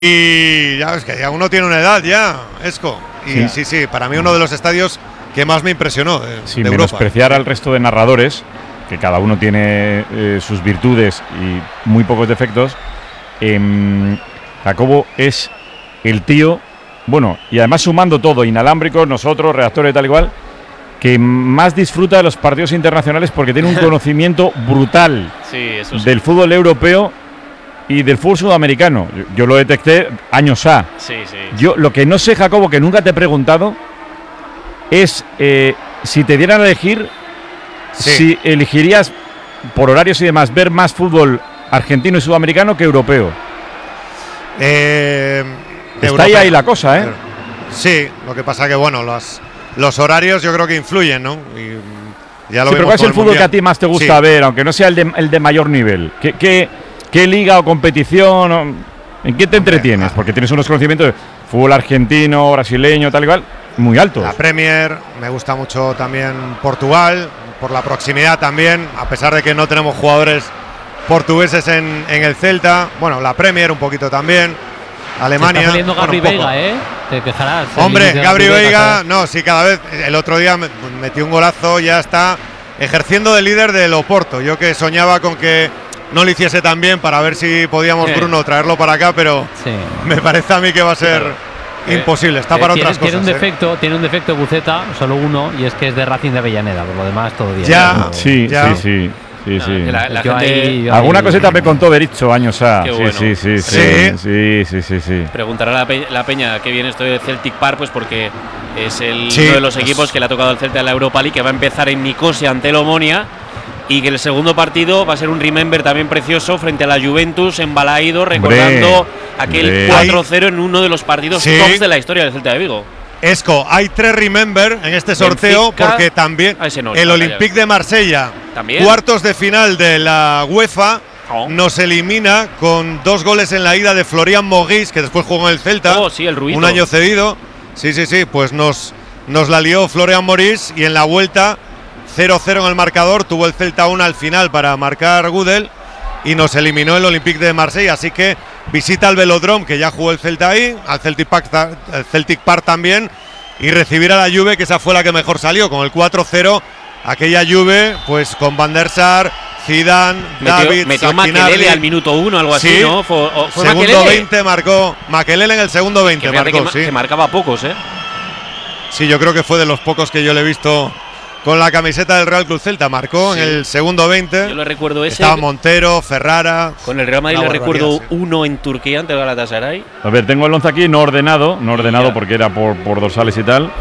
Y ya es que ya uno tiene una edad ya, Esco. Y sí, para mí uno de los estadios que más me impresionó de Sin Europa. menospreciar al resto de narradores, que cada uno tiene sus virtudes y muy pocos defectos, Jacobo es el tío, bueno, y además sumando todo, inalámbricos, nosotros, reactores y tal igual, que más disfruta de los partidos internacionales porque tiene un conocimiento brutal del fútbol europeo y del fútbol sudamericano. Yo lo detecté años A. Yo lo que no sé, Jacobo, que nunca te he preguntado, es si te dieran a elegir, si elegirías, por horarios y demás, ver más fútbol argentino y sudamericano que europeo. Está ahí la cosa, ¿eh? Sí, lo que pasa que, bueno, los horarios yo creo que influyen, ¿no? Y ya lo pero ¿cuál es el fútbol que a ti más te gusta ver, aunque no sea el de mayor nivel? ¿Qué liga o competición? ¿En qué te entretienes? Porque tienes unos conocimientos de fútbol argentino, brasileño, tal y cual, muy altos. La Premier, me gusta mucho también Portugal, por la proximidad también, a pesar de que no tenemos jugadores portugueses en el Celta. Bueno, la Premier un poquito también. Alemania. Se está saliendo Gabri Veiga, te quejarás. Hombre, Gabri Veiga, no, sí, cada vez. El otro día metió un golazo, ya está ejerciendo de líder del Oporto. Yo que soñaba con que no lo hiciese tan bien para ver si podíamos, Bruno, traerlo para acá, pero me parece a mí que va a ser imposible. Está para otras cosas. Tiene un defecto Buceta, solo uno, y es que es de Racing de Avellaneda. Por lo demás, todo bien. Sí. La gente alguna cosita me contó Bericho años A. Bueno. Sí. Preguntará la peña qué viene esto de Celtic Park, pues porque es uno de los equipos que le ha tocado al Celta en la Europa League, que va a empezar en Nicosia ante el Omonia, y que el segundo partido va a ser un remember también precioso frente a la Juventus en Balaído, recordando aquel 4-0 en uno de los partidos tops de la historia del Celta de Vigo. Esco, hay 3 remember en este sorteo, Benfica, porque también el Olympique de Marsella, cuartos de final de la UEFA, nos elimina con 2 goles en la ida de Florian Maurice, que después jugó en el Celta, un año cedido. Sí, pues nos la lió Florian Maurice, y en la vuelta 0-0 en el marcador, tuvo el Celta 1 al final para marcar Gudel y nos eliminó el Olympique de Marsella. Así que visita al Velodrome, que ya jugó el Celta ahí, al Celtic Park también, y recibir a la Juve, que esa fue la que mejor salió, con el 4-0, aquella Juve, pues con Van der Sar, Zidane, David, metió Makelele al minuto 1, algo así, ¿no? Fue segundo Makelele. 20 marcó Makelele en el segundo 20, que marcaba pocos, Sí, yo creo que fue de los pocos que yo le he visto con la camiseta del Real Club Celta. Marcó en el segundo 20. Yo le recuerdo ese. Estaba Montero, Ferrara. Con el Real Madrid le recuerdo uno en Turquía ante el Galatasaray. A ver, tengo el 11 aquí no ordenado porque era por dorsales y tal.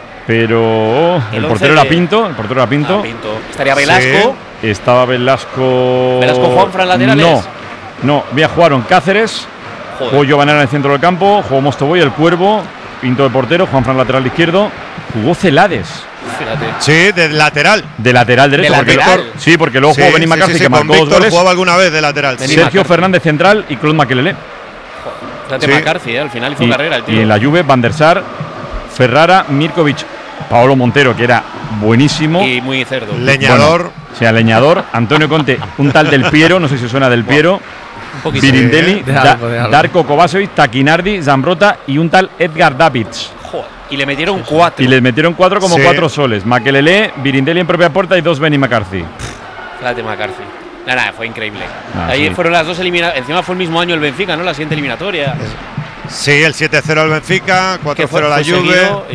Pero el portero era Pinto. Estaría Velasco. Estaba Velasco. Juanfran laterales. No, jugaron Cáceres. Jugó Giovanni en el centro del campo. Jugó Mostovoy, el Cuervo. Pinto de portero. Juanfran lateral izquierdo. Jugó Celades. Fíjate. Sí, de lateral. De lateral derecho. Porque luego jugó Benny McCarthy, que marcó 2 goles. Jugaba alguna vez de lateral. Sergio Fernández central y Claude Makelele. Fíjate, McCarthy, al final hizo carrera el tío. Y en la Juve, Van der Sar, Ferrara, Mirkovic, Paolo Montero, que era buenísimo. Y muy cerdo. Leñador. Leñador. Antonio Conte, un tal Del Piero, no sé si suena Del Piero. Birindelli, Darko Kovacevic, Taquinardi, Zambrotta y un tal Edgar Davids. Y le metieron 4. Y le metieron 4 como 4 soles. Makelele, Birindelli en propia puerta y 2 Benny McCarthy. Fíjate, McCarthy. Nada, fue increíble. Ahí fueron las 2 eliminatorias. Encima fue el mismo año el Benfica, ¿no? La siguiente eliminatoria. Sí, el 7-0 al Benfica, 4-0 a la Juve.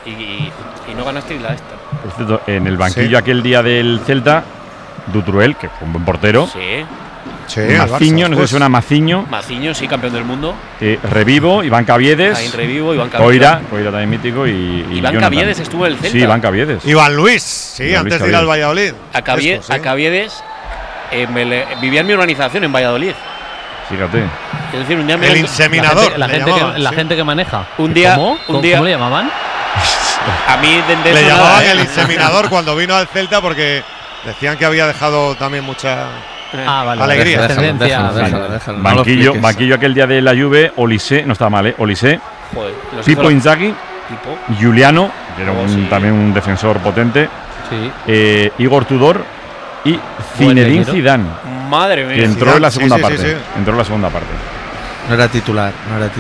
Y no ganaste la esta. En el banquillo aquel día del Celta, Dutruel, que fue un buen portero. Maciño, no sé si suena Maciño. Maciño, sí, campeón del mundo. Revivo, Iván Caviedes. Coira también mítico. Iván Caviedes estuvo en el Celta. Sí, Iván Caviedes. Iván Luis, antes de ir al Valladolid. A Caviedes vivía en mi urbanización en Valladolid. Fíjate. Es decir, un día el inseminador. La gente que maneja. Un día. ¿Cómo le llamaban? A mí le llamaban el inseminador cuando vino al Celta, porque decían que había dejado también mucha alegría. Banquillo aquel día de la Juve, Olise, no estaba mal, Olise, Pipo Inzaghi, Giuliano, que era también un defensor potente, Igor Tudor y Zinedine Zidane. Madre mía. Que entró en la segunda parte. Entró en la segunda parte. No era titular.